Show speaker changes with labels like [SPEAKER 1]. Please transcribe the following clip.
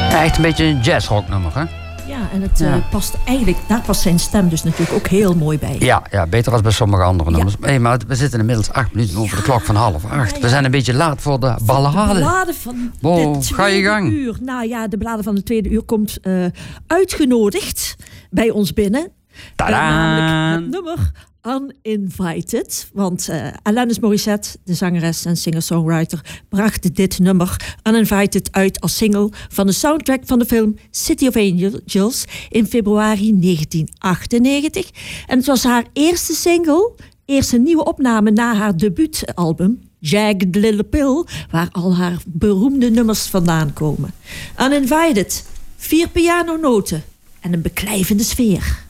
[SPEAKER 1] Ja, echt een beetje een jazzrocknummer, hè?
[SPEAKER 2] Ja, en het past eigenlijk, daar past zijn stem dus natuurlijk ook heel mooi bij.
[SPEAKER 1] Ja, beter dan bij sommige andere nummers. Hey, maar we zitten inmiddels 8 minuten over de klok van 7:30. We zijn een beetje laat voor de ballade.
[SPEAKER 2] De ballade van
[SPEAKER 1] ga je gang.
[SPEAKER 2] uur. Nou ja, de ballade van de tweede uur komt uitgenodigd bij ons binnen. Namelijk het nummer Uninvited. Want Alanis Morissette, de zangeres en singer-songwriter, bracht dit nummer Uninvited uit als single van de soundtrack van de film City of Angels in februari 1998. En het was haar eerste single, eerste nieuwe opname na haar debuutalbum Jagged Little Pill, waar al haar beroemde nummers vandaan komen. Uninvited, 4 pianonoten en een beklijvende sfeer.